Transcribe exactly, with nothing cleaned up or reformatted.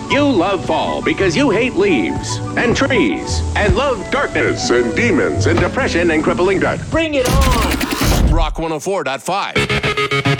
You love fall because you hate leaves and trees and love darkness and demons and depression and crippling death. Bring it on! Rock one oh four point five.